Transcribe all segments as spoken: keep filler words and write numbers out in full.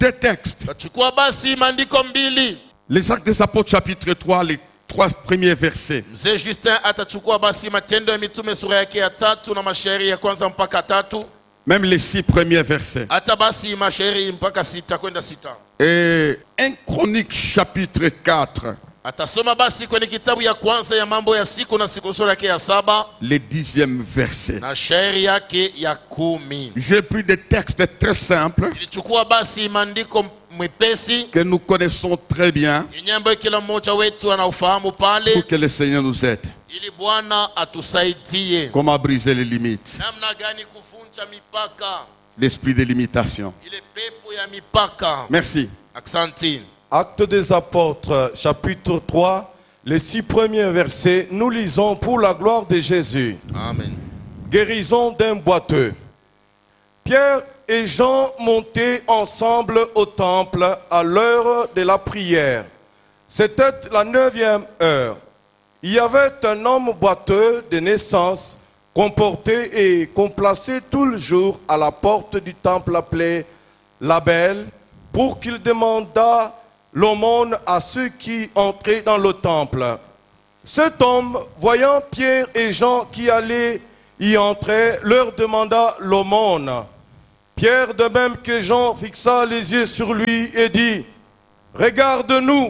deux textes. Tachukua basi maandiko mbili. Les Actes des Apôtres chapitre trois, les trois premiers versets. Mzee Justin atachukua basi Matendo ya Mitume sura yake ya tatu na mashairi ya kwanza mpaka tatu. Même les six premiers versets. Hata basi mashairi mpaka sita kwenda sita. Et un Chronique chapitre quatre. Atasoma basi kwenye kitabu ya kwanza ya mambo ya siku na siku sura yake ya saba. Le dixième verset. Na shairi yake ya kumi. J'ai pris des textes très simples. Nilichukua basi maandiko mwepesi que nous connaissons très bien. Nyambo kila mmoja wetu anaufahamu pale. Pour que le Seigneur nous aide. Ili Bwana atusaidie. Comment briser les limites. Namna gani kuvunja mipaka. L'esprit de limitation. Ile pepo ya mipaka. Merci. Aksanti. Actes des Apôtres, chapitre trois, les six premiers versets, nous lisons pour la gloire de Jésus. Amen. Guérison d'un boiteux. Pierre et Jean montaient ensemble au temple à l'heure de la prière. C'était la neuvième heure. Il y avait un homme boiteux de naissance qu'on portait et qu'on plaçait tout le jour à la porte du temple appelé la Belle pour qu'il demandât l'aumône à ceux qui entraient dans le temple. Cet homme, voyant Pierre et Jean qui allaient y entrer, leur demanda l'aumône. Pierre, de même que Jean, fixa les yeux sur lui et dit, « Regarde-nous !»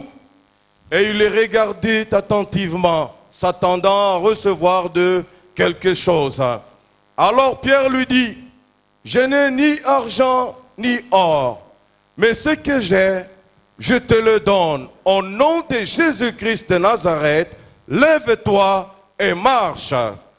Et il les regardait attentivement, s'attendant à recevoir d'eux quelque chose. Alors Pierre lui dit, « Je n'ai ni argent ni or, mais ce que j'ai, je te le donne. Au nom de Jésus-Christ de Nazareth, lève-toi et marche. »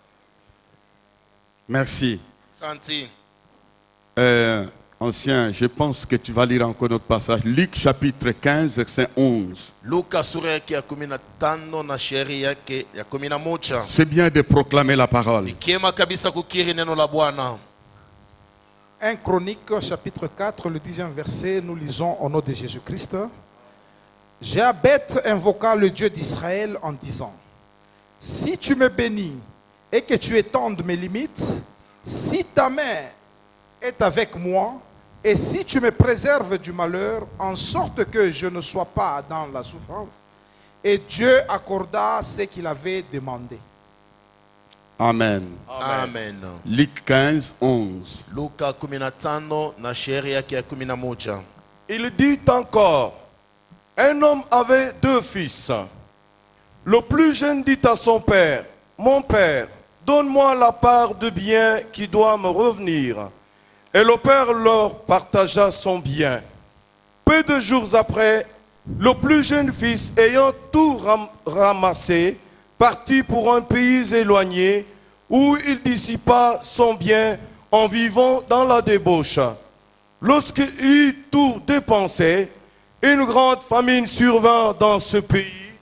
Merci. Santi. Euh, ancien, je pense que tu vas lire encore notre passage. Luc chapitre quinze, verset onze. Luka sura yake ya kumi na tano na shairi yake ya kumi na moja. C'est bien de proclamer la parole. Ni kiema kabisa kukiri neno la Bwana. un Chronique, chapitre quatre, le dixième verset, nous lisons au nom de Jésus-Christ. Jabet invoqua le Dieu d'Israël en disant, « Si tu me bénis et que tu étendes mes limites, si ta main est avec moi, et si tu me préserves du malheur, en sorte que je ne sois pas dans la souffrance. » Et Dieu accorda ce qu'il avait demandé. Amen. Amen. Luc quinze, onze. Luka kumi na tano na shairi yake ya kumi na moja. Il dit encore, un homme avait deux fils. Le plus jeune dit à son père, « Mon père, donne-moi la part de bien qui doit me revenir. » Et le père leur partagea son bien. Peu de jours après, le plus jeune fils, ayant tout ram ramassé, partit pour un pays éloigné où il dissipa son bien en vivant dans la débauche. Lorsqu'il eut tout dépensé, une grande famine survint dans ce pays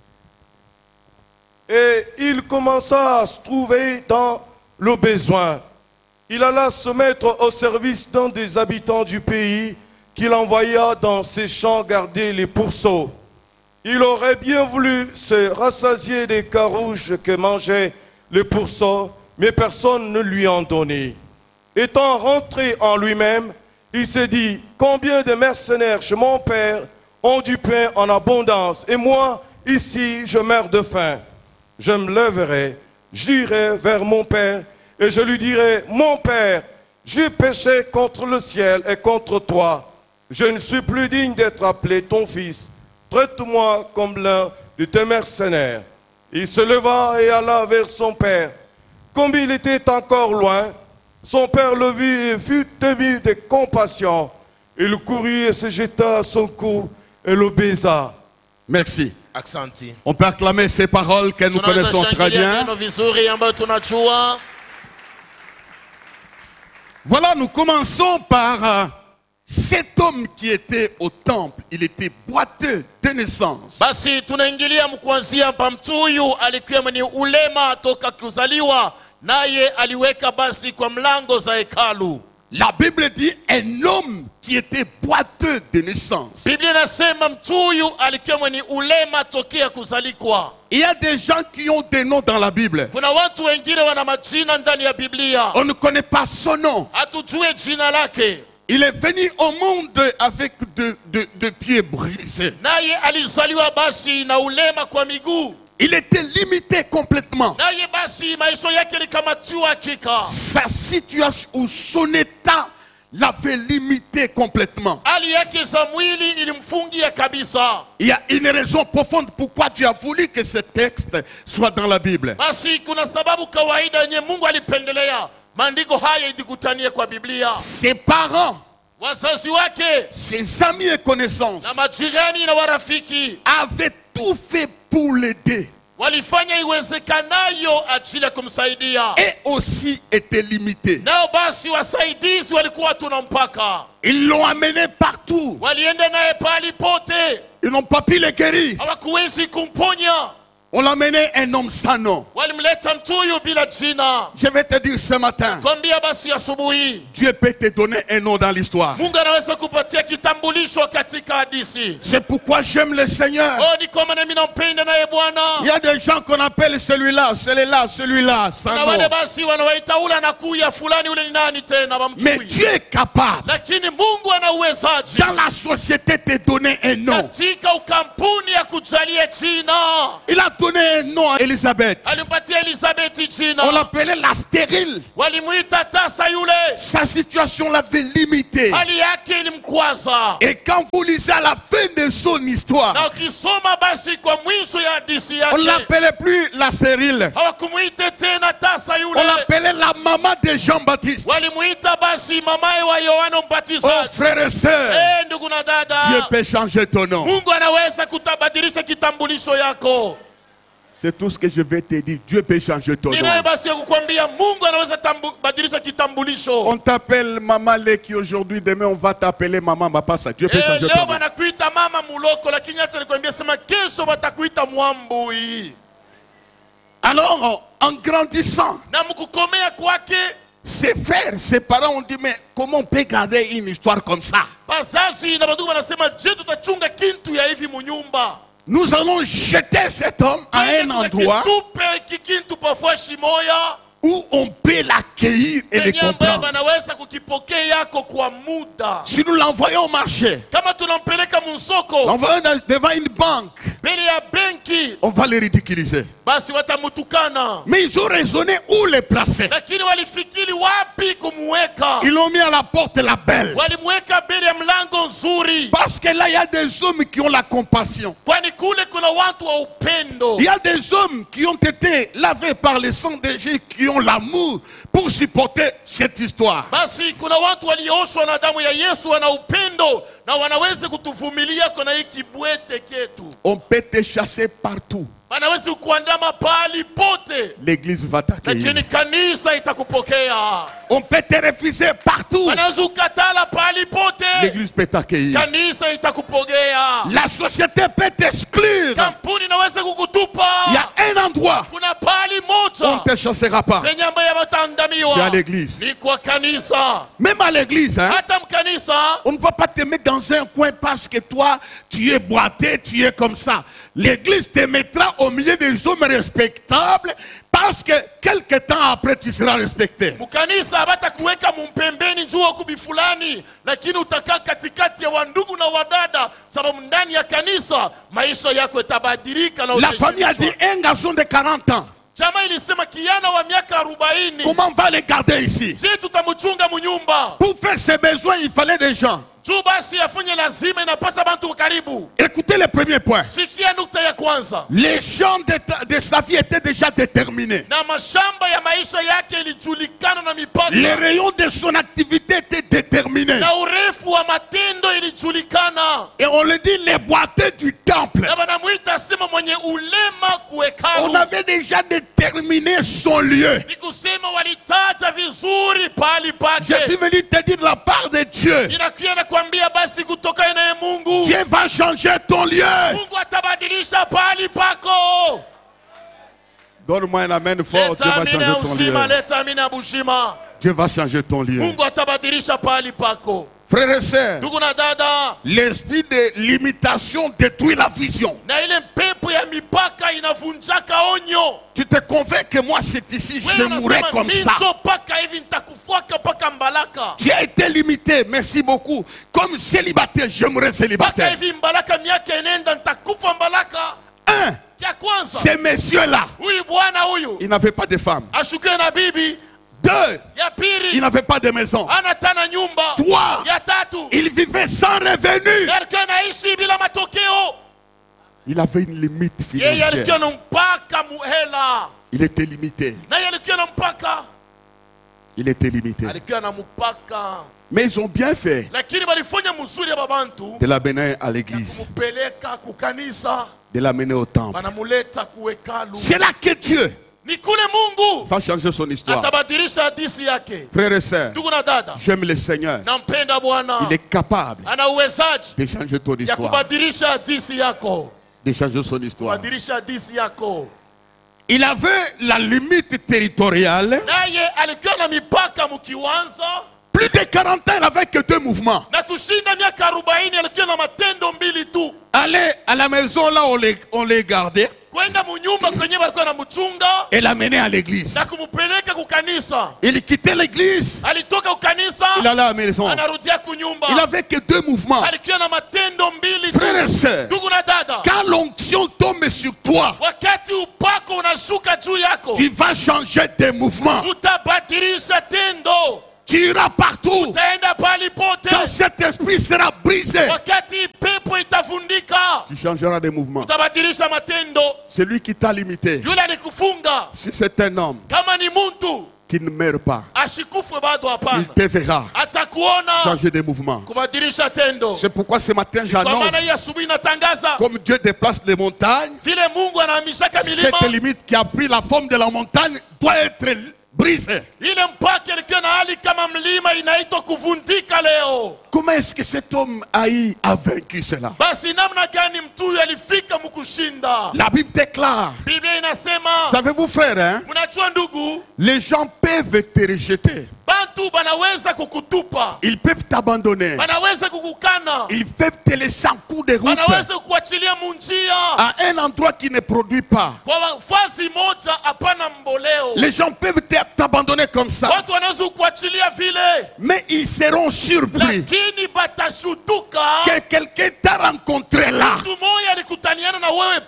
et il commença à se trouver dans le besoin. Il alla se mettre au service d'un des habitants du pays qu'il envoya dans ses champs garder les pourceaux. Il aurait bien voulu se rassasier des carouges que mangeaient les pourceaux, mais personne ne lui en donnait. Étant rentré en lui-même, il s'est dit, combien de mercenaires chez mon père ont du pain en abondance, et moi, ici, je meurs de faim. Je me lèverai, j'irai vers mon père, et je lui dirai, mon père, j'ai péché contre le ciel et contre toi. Je ne suis plus digne d'être appelé ton fils. Traite-moi comme l'un de tes mercenaires. Il se leva et alla vers son père. Comme il était encore loin, son père le vit et fut ému de compassion. Il courut et se jeta à son cou et le baisa. Merci. Aksanti. On peut acclamer ces paroles que nous connaissons très bien. Voilà, nous commençons par euh, cet homme qui était au temple. Il était boiteux de naissance. Basi tunaingilia mkuanzia pa mtu huyu alikuwa mwenye ulema toka kuzaliwa, naye aliweka basi kwa mlango za hekalu. La Bible dit un homme qui était boiteux de naissance. Biblia inasema mtu huyu alikuwa mwenye ulema tokea kuzalikwa. Il y a des gens qui ont des noms dans la Bible. Kuna watu wengine wana majina ndani ya Biblia. On ne connaît pas son nom. Hatujue jina lake. Il est venu au monde avec de, de, de pieds brisés. naye alizaliwa basi na ulema kwa miguu. Il était limité complètement. Naye basi maisha yake likamatiwa hakika. Sa situation ou son état l'avait limité complètement. Hali yake za mwili ilimfungia kabisa. Il y a une raison profonde pourquoi Dieu a voulu que ce texte soit dans la Bible. Basi kuna sababu kawaida yenye Mungu alipendelea maandiko haya idikutanie kwa Biblia. Ses parents, Wazazi wake ses amis et connaissances na majirani na warafiki avaient tout fait pour l'aider walifanya iwezekanayo ajili ya kumsaidia. et aussi étaient limités. Nao basi wasaidizi walikuwa tuna mpaka. Ils l'ont amené partout. Walienda naye pali pote. Ils n'ont pas pu le guérir. Hawakuwezi kumponya. On l'a amené un homme sans nom. Walimleta mtuyu bila jina. Je vais te dire ce matin, Kwambia basi asubuhi, Dieu peut te donner un nom dans l'histoire. Mungu anaweza kupatia kitambulisho katika hadithi. C'est pourquoi j'aime le Seigneur. Oh, ni kama nami nampenda naye Bwana. Il y a des gens qu'on appelle celui-là, celui-là, celui-là, sans Na wale nom. basi wanawaita ule anakuya fulani ule ni nani tena Mais wamchui. Dieu est capable, Lakini Mungu ana uwezaji dans la société, de te donner un nom. katika ukampuni ya kujalia jina. Il a donné un nom à Élisabeth. Alimpatia Elizabeth jina. On l'appelait la stérile. Walimuita tasa yule. Sa situation l'avait limitée. Hali yake ilimkwaza. Et quand vous lisez à la fin de son histoire, Na ukisoma basi kwa mwisho ya hadithi on yake, l'appelait plus la stérile. hawakumuita tena tasa yule. On l'appelait la maman de Jean-Baptiste. Walimuita basi mamaye wa Yohana Oh Mbatizaji. frères et sœurs, Eh, ndugu na Dieu dada, peut changer ton nom. Mungu anaweza kutabadilisha kitambulisho yako. C'est tout ce que je vais te dire. Dieu peut changer ton Ninaye nom. basi ya kukwambia Mungu anaweza tambu- badilisha kitambulisho. On t'appelle Maman Leki aujourd'hui, demain on va t'appeler Maman Mapasa. Dieu peut Eh, changer leo ton nom. wanakuita mama muloko, lakini acha nikwambia, sema kesho watakuita mwambui. Alors, en grandissant, Na mkukomea kwake, ses frères, ses parents ont dit, mais comment on peut garder une histoire comme ça? bazazi na bandugu wanasema, je, tutachunga kintu ya hivi munyumba? Nous allons jeter cet homme à un endroit Tupe kikintu pafua shimoya où on peut l'accueillir et le penye ambaye comprendre. banaweza kukipokea yako kwa muda. Si nous l'envoyons au marché, Kama tunampeleka musoko l'envoyons dans- devant une banque, mbele ya benki, on va le ridiculiser. basi watamutukana. Mais ils ont raisonné où les placer. Lakini walifikiri wapi kumuweka. Ils l'ont mis à la porte la belle. Walimweka mbele ya mlango nzuri, Parce que là, il y a des hommes qui ont la compassion. kwani kule kuna watu wa upendo. Il y a des hommes qui ont été lavés par le sang de Jésus, qui ont l'amour pour supporter cette histoire. Basi kuna watu walioshwa na damu ya Yesu, wana upendo na wanaweza kutuvumilia kwa hii kibwete ketu. On peut te chasser partout. Wanaweza kuandama pali pote, L'église va t'accueillir. lakini kanisa itakupokea. On peut te refuser partout. Wanaweza kukatala pali pote, L'église peut t'accueillir. kanisa itakupokea. La société peut t'exclure. Kampuni inaweza kukutupa. Il y a un endroit Kuna pali où on moja ne te chassera pas. penye ambaye C'est à wataandamiwa, l'église. ni kwa kanisa. Même à l'église, hein, Hata mkanisa on ne va pas te mettre dans un coin parce que toi, tu es boité, tu es comme ça. L'église te mettra au milieu des hommes respectables parce que quelque temps après, tu seras respecté. Mkanisa habata kuweka mumpembeni juu wa kubi fulani, lakini utakaa katikati ya wandugu na wadada, sababu ndani ya kanisa maisha yako yatabadilika na La famille a dit utaheshimishwa. un garçon de quarante ans. Chama ilisema kijana wa miaka arobaini, Comment on va le garder ici? je tutamchunga munyumba? Pour faire ses besoins, il fallait des gens. Juu basi afanye lazima inapasa bantu karibu. Écoutez le premier point. Sikia nukta ya kwanza. Les champs de, ta- de sa vie étaient déjà déterminés. Na mashamba ya maisha yake ilijulikana na mipaka. Les rayons de son activité étaient déterminés. Na urefu wa matendo ilijulikana. Et on le dit, les boiteux du temple. Na banamuita sema mwenye ulema On kuhekalu. avait déjà déterminé son lieu. Ni kusema walitaja vizuri pahali Je suis pake. venu te dire de la part de Dieu. Inakuja nakwambia basi kutoka naye Mungu. Dieu va changer ton lieu. Mungu atabadilisha pahali pako. Donne-moi un amen fort. Dieu Leta va amina changer ya ton uzima, lieu. leta amina ya bushima. Dieu va changer ton lieu. Mungu atabadilisha pahali pako. Frères et sœurs, Ndugu na dada, l'esprit de limitation détruit la vision. na ile pepo mambo ya mipaka inavunjaka onyo. Tu te convaincs que moi c'est ici, je mourrai comme ça. Minzo paka hivi nitakufuaka paka mbalaka. Tu as été limité, merci beaucoup. Comme célibataire, je mourrai Paka célibataire. hivi mbalaka miaka enenda nitakufa mbalaka. Un, Kia kwanza. ces messieurs-là, Huyu bwana huyu. ils n'avaient pas de femme. Ashuke na bibi. Deux, Ya ils pili. n'avaient pas de maison. Ana tana nyumba. Trois, Ya tatu. ils vivaient sans revenu. Alikuwa anaishi bila matokeo. Il avait une limite Yeye alikuwa financière. na mpaka muhela. Il était limité. Na yeye alikuwa na mpaka. Il était limité. Alikuwa na mpaka. Mais ils ont bien fait Lakini walifanya mzuri ya babantu. de l'amener à l'église, Kumupeleka kukanisa. de l'amener au temple. Banamuleta kuhekalu. C'est là que Dieu Ni kule Mungu va changer son histoire. atabadilisha hadithi yake. Frères et sœurs, Ndugu na dada, j'aime le Seigneur. nampenda Bwana. Il est capable Ana uwezaji de changer ton ya histoire. kubadilisha hadithi yako. De changer son histoire. Kubadilisha hadithi yako. Il avait la limite territoriale. Naye alikuwa na mipaka mkiwanza. Plus de quarante ans, il n'avait que deux mouvements. Na kushinda miaka arobaini alikuwa na matendo mbili tu. Aller à la maison là où on les, on les gardait Kwenda munyumba kwenye walikuwa na mchunga et l'amener à l'église. na kumupeleka kukanisa. Il quittait l'église, Alitoka kukanisa, il allait à la maison. anarudia kunyumba. Il n'avait que deux mouvements. Alikuwa na matendo mbili tu. Frères et sœurs, Ndugu na dada, quand l'onction tombe sur toi, wakati upako unashuka juu yako, tu vas changer tes mouvements. utabadilisha tendo. Tu iras partout. Utaenda pali pote. Quand cet esprit sera brisé, Wakati pepo itavundika, tu changeras de mouvement. utabadilisha matendo. Celui qui t'a limité, Yule alikufunga, si c'est un homme kama ni muntu, qui ne meurt pas, ashikufe bado hapana. il te verra Atakuona changer de mouvement. kubadilisha tendo. C'est pourquoi ce matin Kwa j'annonce, maana hii asubuhi natangaza comme Dieu déplace les montagnes, vile Mungu anahamishaka milima, cette limite qui a pris la forme de la montagne doit être brisée. ile mpaka ilikuwa na hali kama mlima inaitwa kuvundika leo. Comment est-ce que cet homme Haï a vaincu cela? Basi namna gani mtu huyu alifika mkushinda? La Bible déclare, Biblia inasema, savez-vous frère, hein, mnajua ndugu, les gens peuvent te rejeter, bantu banaweza kukutupa, ils peuvent t'abandonner, banaweza kukukana, ils peuvent te laisser en cours de route banaweza kukuachilia munjia à un endroit qui ne produit pas. kwa fasi moja, hapana mboleo. Les gens peuvent te- t'abandonner comme ça, Watu wanaweza kukuachilia vile, mais ils seront surpris lakini batashutuka que quelqu'un t'a rencontré là. mtu moja alikutaniana na wewe